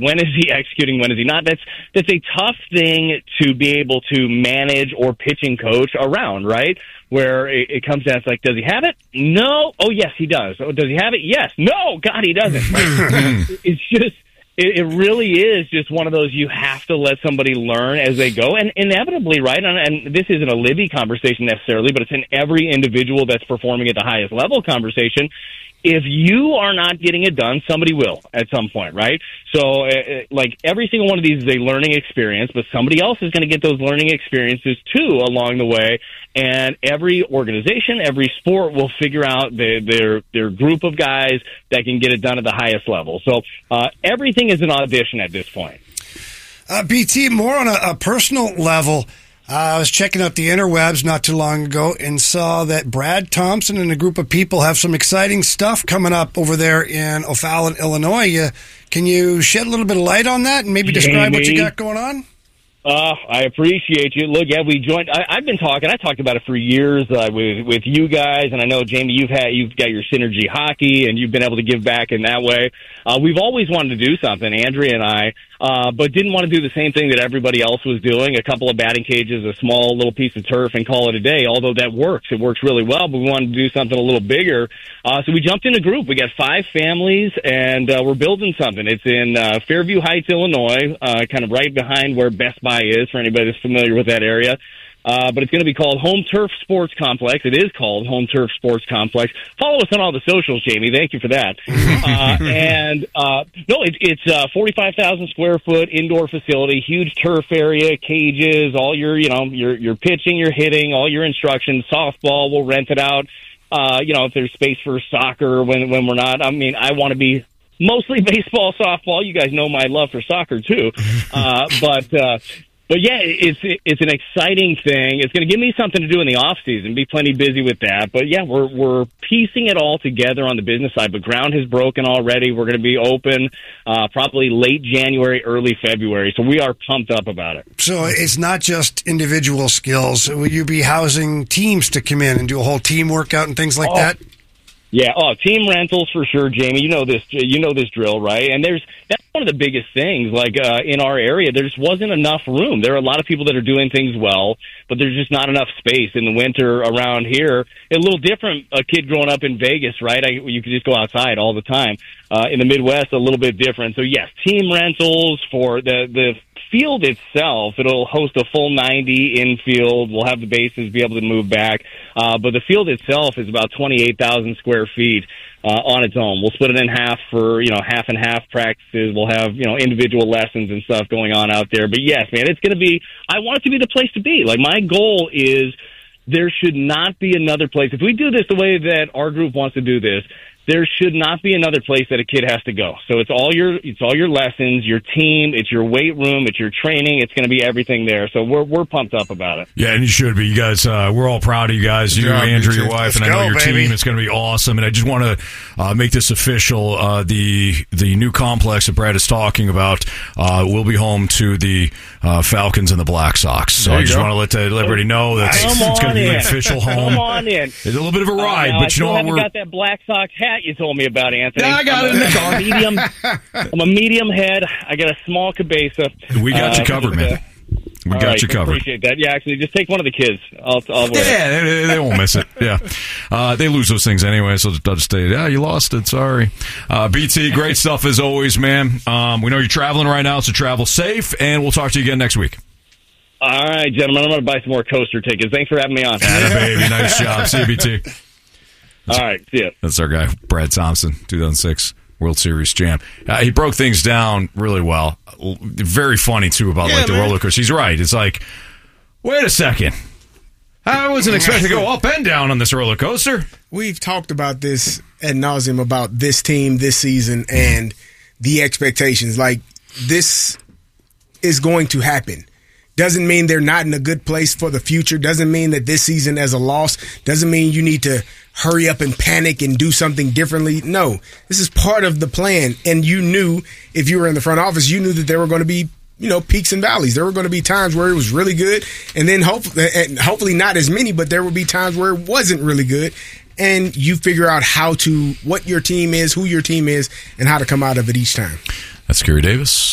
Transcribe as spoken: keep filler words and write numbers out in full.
When is he executing? When is he not? That's that's a tough thing to be able to manage or pitching coach around, right? Where it, it comes down, it's like, does he have it? No. Oh, yes, he does. Oh, does he have it? Yes. No. God, he doesn't. Right? It's just, it, it really is just one of those you have to let somebody learn as they go. And inevitably, right, and, and this isn't a Libby conversation necessarily, but it's an every individual that's performing at the highest level conversation. If you are not getting it done, somebody will at some point, right? So, uh, like, every single one of these is a learning experience, but somebody else is going to get those learning experiences, too, along the way. And every organization, every sport will figure out the, their their group of guys that can get it done at the highest level. So, uh, everything is an audition at this point. Uh, B T, more on a, a personal level. Uh, I was checking out the interwebs not too long ago and saw that Brad Thompson and a group of people have some exciting stuff coming up over there in O'Fallon, Illinois. Uh, can you shed a little bit of light on that and maybe describe Jamie, what you got going on? Uh, I appreciate you. Look, yeah, we joined. I, I've been talking. I talked about it for years uh, with with you guys, and I know, Jamie, you've had you've got your Synergy Hockey, and you've been able to give back in that way. Uh, we've always wanted to do something, Andrea and I, uh, but didn't want to do the same thing that everybody else was doing. A couple of batting cages, a small little piece of turf, and call it a day. Although that works, it works really well. But we wanted to do something a little bigger, uh, so we jumped in a group. We got five families, and uh, we're building something. It's in uh, Fairview Heights, Illinois, uh, kind of right behind where Best Buy is, for anybody that's familiar with that area. Uh, but it's going to be called Home Turf Sports Complex. It is called Home Turf Sports Complex. Follow us on all the socials, Jamie. Thank you for that. uh, and, uh, no, it, it's a forty-five thousand square foot indoor facility, huge turf area, cages, all your, you know, your, your pitching, your hitting, all your instructions, softball. We'll rent it out. Uh, you know, if there's space for soccer when, when we're not. I mean, I want to be mostly baseball, softball. You guys know my love for soccer too. Uh, but, uh, But yeah, it's it's an exciting thing. It's going to give me something to do in the off season. Be plenty busy with that. But yeah, we're we're piecing it all together on the business side. But ground has broken already. We're going to be open uh, probably late January, early February. So we are pumped up about it. So it's not just individual skills. Will you be housing teams to come in and do a whole team workout and things like oh. that? Yeah, oh, team rentals for sure, Jamie. You know this, you know this drill, right? And there's that's one of the biggest things. Like uh, in our area, there just wasn't enough room. There are a lot of people that are doing things well, but there's just not enough space in the winter around here. A little different. A kid growing up in Vegas, right? I, you could just go outside all the time. Uh, in the Midwest, a little bit different. So yes, team rentals for the the. field itself, it'll host a full ninety infield. We'll have the bases be able to move back. Uh, but the field itself is about twenty-eight thousand square feet uh, on its own. We'll split it in half for, you know, half and half practices. We'll have, you know, individual lessons and stuff going on out there. But yes, man, it's going to be, I want it to be the place to be. Like, my goal is there should not be another place. If we do this the way that our group wants to do this, there should not be another place that a kid has to go. So it's all your it's all your lessons, your team, it's your weight room, it's your training. It's going to be everything there. So we're we're pumped up about it. Yeah, and you should be. You guys, uh, we're all proud of you guys. You, job, Andrew, your wife, Let's and I know go, your baby. team. It's going to be awesome. And I just want to uh, make this official. Uh, the the new complex that Brad is talking about uh, will be home to the uh, Falcons and the Black Sox. So There I you just go. want to let, the, let everybody know that Come it's, it's going to be on an in. official home. Come on in. It's a little bit of a ride, Uh, now, but I you still know what? haven't We're got that Black Sox hat you told me about, Anthony. Yeah, I got I'm it in a, the car. I'm a medium. I'm a medium head. I got a small cabeza. we got you Uh, covered, just, uh, man. We all got right, you covered. Appreciate that. Yeah, actually, just take one of the kids. I'll, I'll wear it. Yeah, they, they won't miss it. Yeah, uh, they lose those things anyway, so they'll just say, "Yeah, you lost it. Sorry." Uh, B T, great stuff as always, man. Um, we know you're traveling right now, so travel safe, and we'll talk to you again next week. All right, gentlemen, I'm going to buy some more coaster tickets. Thanks for having me on. Atta baby, nice job. See you, B T. All right, see ya. That's our guy, Brad Thompson, two thousand six World Series champ. Uh, he broke things down really well. Very funny, too, about Yeah, like the man. roller coaster. He's right. It's like, wait a second. I wasn't expecting to go up and down on this roller coaster. We've talked about this ad nauseum about this team this season and the expectations. Like, this is going to happen. Doesn't mean they're not in a good place for the future. Doesn't mean that this season as a loss. Doesn't mean you need to hurry up and panic and do something differently. No, this is part of the plan. And you knew, if you were in the front office, you knew that there were going to be, you know, peaks and valleys. There were going to be times where it was really good, and then hopefully, and hopefully not as many, but there would be times where it wasn't really good. And you figure out how to, what your team is, who your team is, and how to come out of it each time. That's Kerry Davis.